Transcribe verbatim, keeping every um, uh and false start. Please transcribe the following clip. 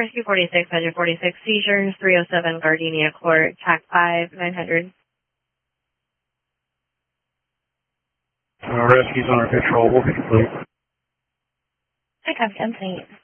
Rescue forty-six, one forty-six, seizures, three oh seven Gardenia Court, T A C five, nine hundred. Uh, rescue's under control. We'll complete. I copy, I'm saying.